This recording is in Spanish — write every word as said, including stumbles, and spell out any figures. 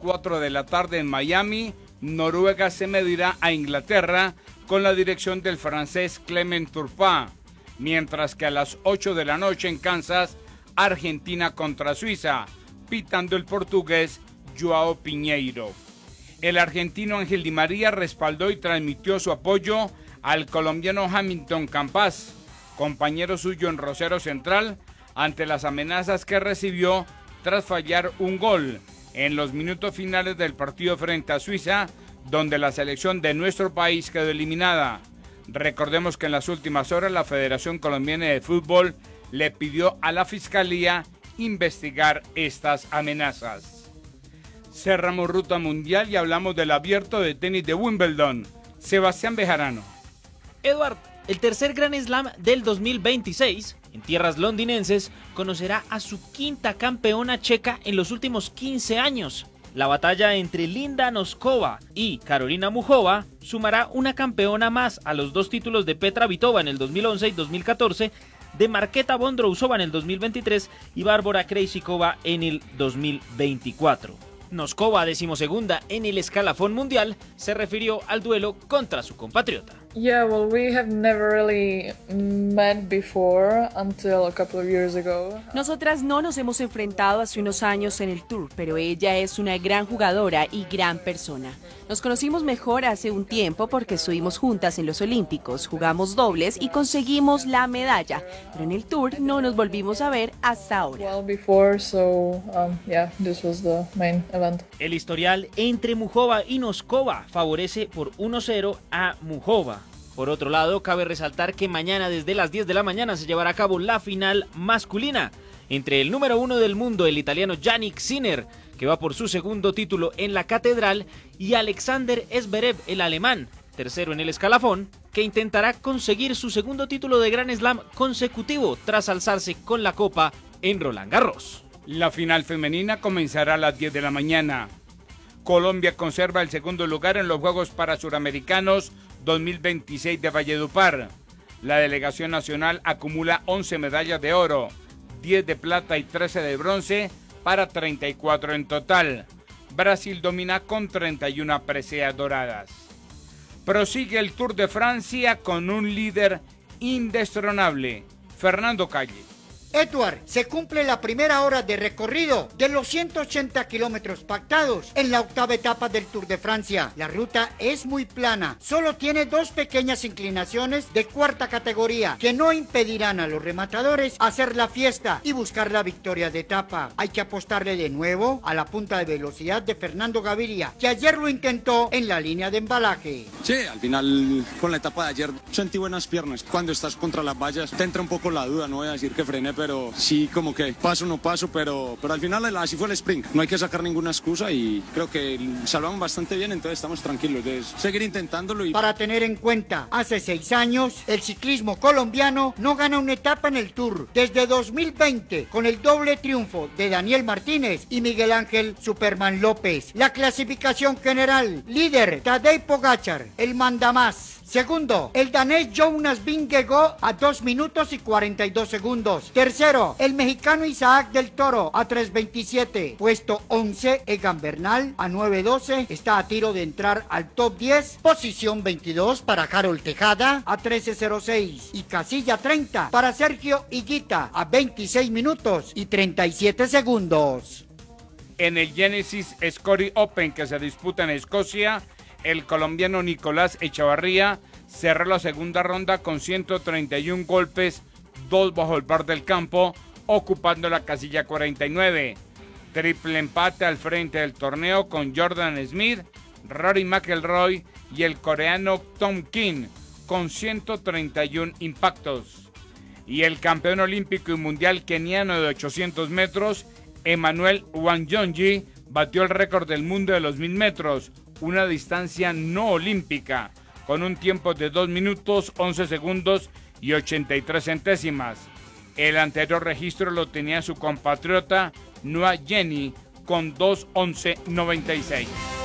cuatro de la tarde en Miami, Noruega se medirá a Inglaterra con la dirección del francés Clement Turpin, mientras que a las ocho de la noche en Kansas, Argentina contra Suiza, pitando el portugués Joao Pinheiro. El argentino Ángel Di María respaldó y transmitió su apoyo al colombiano Hamilton Campas, compañero suyo en Rosario Central, ante las amenazas que recibió tras fallar un gol en los minutos finales del partido frente a Suiza, donde la selección de nuestro país quedó eliminada. Recordemos que en las últimas horas la Federación Colombiana de Fútbol le pidió a la Fiscalía investigar estas amenazas. Cerramos ruta mundial y hablamos del abierto de tenis de Wimbledon. Sebastián Bejarano. Eduard, el tercer Grand Slam del dos mil veintiséis, en tierras londinenses, conocerá a su quinta campeona checa en los últimos quince años. La batalla entre Linda Noskova y Karolina Muchova sumará una campeona más a los dos títulos de Petra Vitova en el dos mil once y dos mil catorce, de Marketa Vondrousova en el dos mil veintitrés y Bárbara Krejcikova en el dos mil veinticuatro. Noskova, decimosegunda en el escalafón mundial, se refirió al duelo contra su compatriota. Yeah, well, we have never really met before until a couple of years ago. Nosotras no nos hemos enfrentado hace unos años en el Tour, pero ella es una gran jugadora y gran persona. Nos conocimos mejor hace un tiempo porque estuvimos juntas en los Olímpicos, jugamos dobles y conseguimos la medalla, pero en el Tour no nos volvimos a ver hasta ahora. Well before, so um, yeah, this was the main event. El historial entre Muchova y Noskova favorece por uno cero a Muchova. Por otro lado, cabe resaltar que mañana desde las diez de la mañana se llevará a cabo la final masculina entre el número uno del mundo, el italiano Jannik Sinner, que va por su segundo título en la catedral, y Alexander Zverev, el alemán, tercero en el escalafón, que intentará conseguir su segundo título de Grand Slam consecutivo tras alzarse con la copa en Roland Garros. La final femenina comenzará a las diez de la mañana. Colombia conserva el segundo lugar en los Juegos Parasuramericanos dos mil veintiséis de Valledupar. La delegación nacional acumula once medallas de oro, diez de plata y trece de bronce, para treinta y cuatro en total. Brasil domina con treinta y una preseas doradas. Prosigue el Tour de Francia con un líder indestronable, Fernando Calle. Edward, se cumple la primera hora de recorrido de los ciento ochenta kilómetros pactados en la octava etapa del Tour de Francia. La ruta es muy plana, solo tiene dos pequeñas inclinaciones de cuarta categoría que no impedirán a los rematadores hacer la fiesta y buscar la victoria de etapa. Hay que apostarle de nuevo a la punta de velocidad de Fernando Gaviria, que ayer lo intentó en la línea de embalaje. Sí, al final con la etapa de ayer sentí buenas piernas. Cuando estás contra las vallas te entra un poco la duda, no voy a decir que frené, pero sí, como que paso no paso, pero, pero al final así fue el sprint. No hay que sacar ninguna excusa y creo que salvamos bastante bien, entonces estamos tranquilos de seguir intentándolo. Y... Para tener en cuenta, hace seis años el ciclismo colombiano no gana una etapa en el Tour desde dos mil veinte, con el doble triunfo de Daniel Martínez y Miguel Ángel Superman López. La clasificación general: líder Tadej Pogačar, el mandamás. Segundo, el danés Jonas Vingegaard a dos minutos y cuarenta y dos segundos. Tercero, el mexicano Isaac del Toro a tres veintisiete. Puesto once, Egan Bernal a nueve doce. Está a tiro de entrar al top diez. Posición veintidós para Harold Tejada a trece cero seis. Y casilla treinta para Sergio Higuita a veintiséis minutos y treinta y siete segundos. En el Genesis Scotty Open que se disputa en Escocia, el colombiano Nicolás Echavarría cerró la segunda ronda con ciento treinta y uno golpes, dos bajo el bar del campo, ocupando la casilla cuarenta y nueve. Triple empate al frente del torneo con Jordan Smith, Rory McIlroy y el coreano Tom Kim con ciento treinta y uno impactos. Y el campeón olímpico y mundial keniano de ochocientos metros, Emmanuel Wanjonji, batió el récord del mundo de los mil metros, una distancia no olímpica, con un tiempo de dos minutos, once segundos y ochenta y tres centésimas. El anterior registro lo tenía su compatriota Noah Jenny con dos once noventa y seis.